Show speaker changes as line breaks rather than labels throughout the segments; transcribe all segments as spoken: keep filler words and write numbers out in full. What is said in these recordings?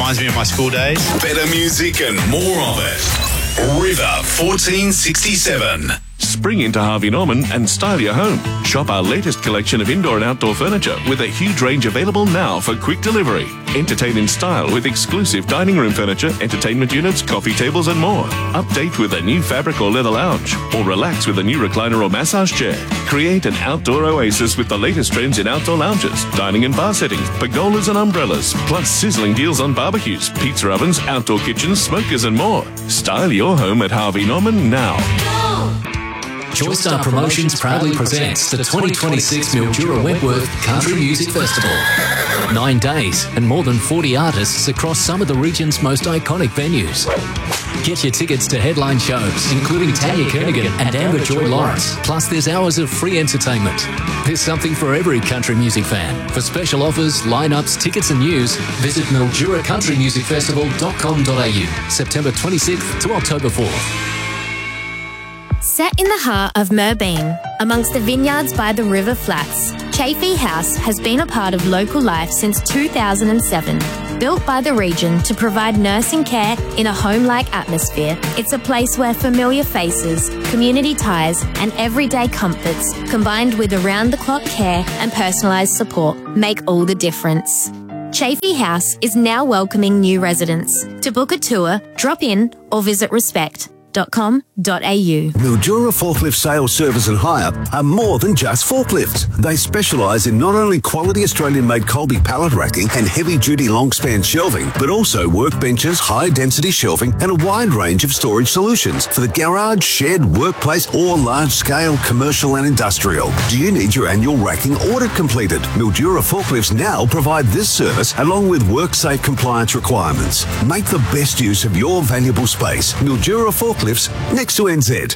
reminds me of my school days.
Better music and more of it. River fourteen sixty-seven.
Spring into Harvey Norman and style your home. Shop our latest collection of indoor and outdoor furniture with a huge range available now for quick delivery. Entertain in style with exclusive dining room furniture, entertainment units, coffee tables and more. Update with a new fabric or leather lounge, or relax with a new recliner or massage chair. Create an outdoor oasis with the latest trends in outdoor lounges, dining and bar settings, pergolas and umbrellas, plus sizzling deals on barbecues, pizza ovens, outdoor kitchens, smokers and more. Style your home at Harvey Norman now.
Choice Star Promotions proudly presents the twenty twenty-six Mildura Wentworth Country Music Festival. Nine days and more than forty artists across some of the region's most iconic venues. Get your tickets to headline shows, including Tanya Kernigan and Amber Joy Lawrence. Plus, there's hours of free entertainment. There's something for every country music fan. For special offers, lineups, tickets and news, visit mildura country music festival dot com dot a u, September twenty-sixth to October fourth.
Set in the heart of Merbeen, amongst the vineyards by the River Flats, Chaffee House has been a part of local life since two thousand seven. Built by the region to provide nursing care in a home-like atmosphere, it's a place where familiar faces, community ties and everyday comforts, combined with around-the-clock care and personalised support, make all the difference. Chaffee House is now welcoming new residents. To book a tour, drop in or visit respect dot com dot a u.
Mildura Forklift Sales, Service and Hire are more than just forklifts. They specialise in not only quality Australian-made Colby pallet racking and heavy-duty long-span shelving, but also workbenches, high-density shelving and a wide range of storage solutions for the garage, shed, workplace or large-scale commercial and industrial. Do you need your annual racking audit completed? Mildura Forklifts now provide this service along with WorkSafe compliance requirements. Make the best use of your valuable space. Mildura Forklifts next to N Z.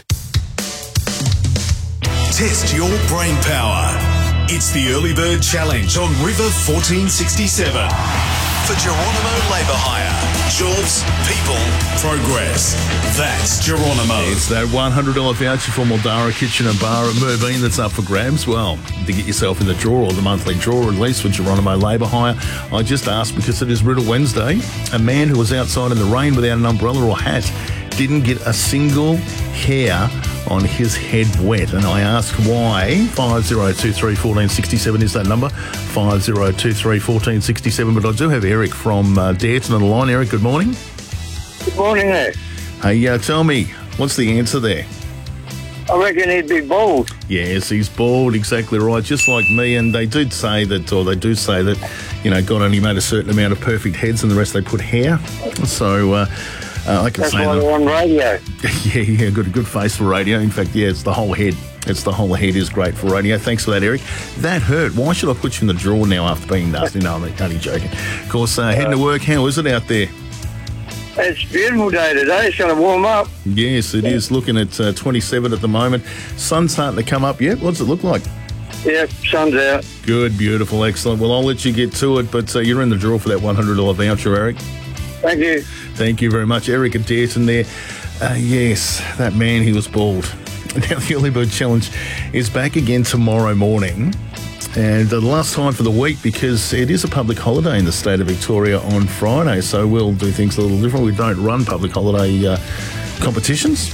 Test your brain power. It's the Early Bird Challenge on River fourteen sixty-seven. For Geronimo Labour Hire. Jobs, people, progress. That's Geronimo.
It's that one hundred dollars voucher for Mildura Kitchen and Bar at Merbeen that's up for grabs. Well, to get yourself in the draw or the monthly draw at least for Geronimo Labour Hire, I just asked because it is Riddle Wednesday. A man who was outside in the rain without an umbrella or hat didn't get a single hair on his head wet, and I asked why. five oh two three, one four six seven is that number, five oh two three, one four six seven. But I do have Eric from uh, Dareton on the line. Eric, good morning.
Good morning there.
Hey, uh, tell me, what's the answer there?
I reckon he'd be bald.
Yes, he's bald, exactly right, just like me. And they do say that, or they do say that, you know, God only made a certain amount of perfect heads and the rest they put hair. So, uh, Uh, I can
That's
say
why
that.
we're on radio.
yeah, yeah, got a good face for radio. In fact, yeah, it's the whole head. It's the whole head is great for radio. Thanks for that, Eric. That hurt. Why should I put you in the drawer now after being nasty? No, I'm only joking. Of course, uh, heading to work. How is it out there?
It's a beautiful day today. It's going to warm up.
Yes, it is. Looking at uh, twenty-seven at the moment. Sun's starting to come up yet. What's it look like?
Yeah, sun's out.
Good, beautiful, excellent. Well, I'll let you get to it, but uh, you're in the drawer for that one hundred dollars voucher, Eric.
Thank you.
Thank you very much. Eric at Dareton there. Uh, yes, that man, he was bald. Now, the Early Bird Challenge is back again tomorrow morning. And the last time for the week, because it is a public holiday in the state of Victoria on Friday, so we'll do things a little different. We don't run public holiday uh, competitions.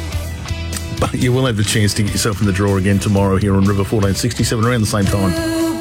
But you will have the chance to get yourself in the draw again tomorrow here on River fourteen sixty-seven around the same time.